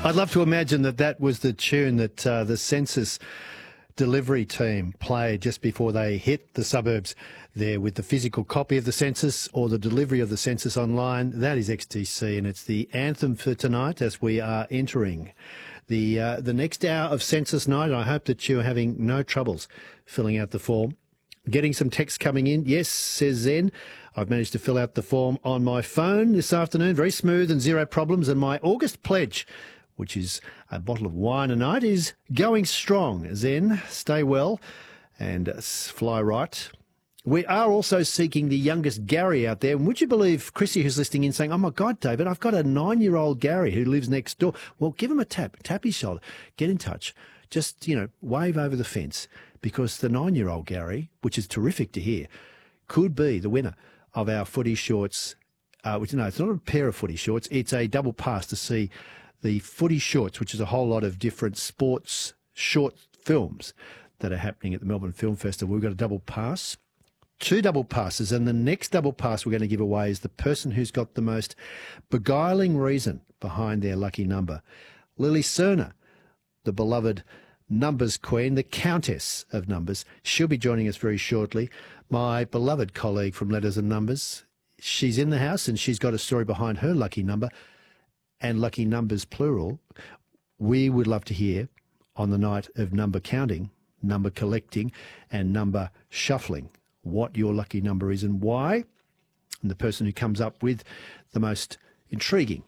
I'd love to imagine that was the tune that the census delivery team played just before they hit the suburbs there with the physical copy of the census or the delivery of the census online. That is XTC, and it's the anthem for tonight as we are entering the next hour of census night. I hope that you're having no troubles filling out the form. Getting some text coming in. Yes, says Zen. I've managed to fill out the form on my phone this afternoon. Very smooth and zero problems. And my August pledge, which is a bottle of wine a night, is going strong. Zen, stay well and fly right. We are also seeking the youngest Gary out there. And would you believe Chrissy, who's listening in, saying, oh, my God, David, I've got a 9-year-old Gary who lives next door. Well, give him a tap his shoulder, get in touch. Just, wave over the fence, because the 9-year-old Gary, which is terrific to hear, could be the winner of our footy shorts. It's not a pair of footy shorts. It's a double pass to see the footy shorts, which is a whole lot of different sports short films that are happening at the Melbourne Film Festival. We've got a double pass, 2 double passes, and the next double pass we're going to give away is the person who's got the most beguiling reason behind their lucky number. Lily Cerner, the beloved numbers queen, the Countess of Numbers. She'll be joining us very shortly. My beloved colleague from Letters and Numbers. She's in the house and she's got a story behind her lucky number, and lucky numbers plural. We would love to hear on the night of number counting, number collecting and number shuffling what your lucky number is and why. And the person who comes up with the most intriguing,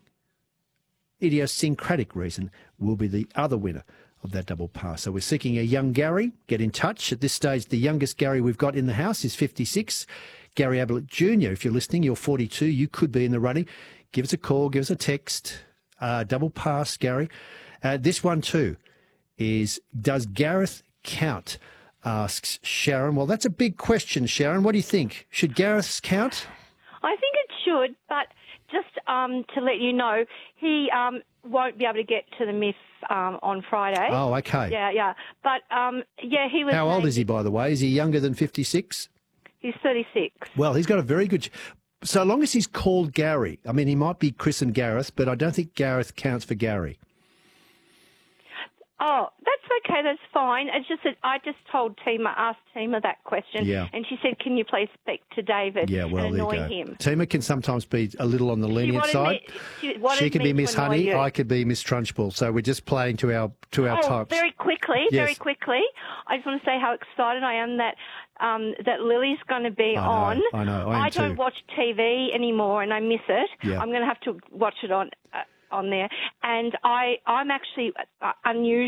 idiosyncratic reason will be the other winner of that double pass. So we're seeking a young Gary. Get in touch. At this stage, the youngest Gary we've got in the house is 56. Gary Ablett Jr., if you're listening, you're 42. You could be in the running. Give us a call. Give us a text. Double pass, Gary. This one too is, does Gareth count? Asks Sharon. Well, that's a big question, Sharon. What do you think? Should Gareth count? I think it should, but just to let you know, he won't be able to get to the Miss on Friday. Oh, okay. Yeah. But, he was... How old is he, by the way? Is he younger than 56? He's 36. Well, he's got a very good... So long as he's called Gary. I mean, he might be Chris and Gareth, but I don't think Gareth counts for Gary. Oh, that's okay. That's fine. It's just that I just asked Tima that question, and she said, can you please speak to David and annoy him? Tima can sometimes be a little on the lenient side. She can be Miss Honey. I could be Miss Trunchbull. So we're just playing to our types. Very quickly, I just want to say how excited I am that that Lily's going to be on. I know. I don't watch TV anymore, and I miss it. Yeah. I'm going to have to watch it on there. And I'm actually unusual.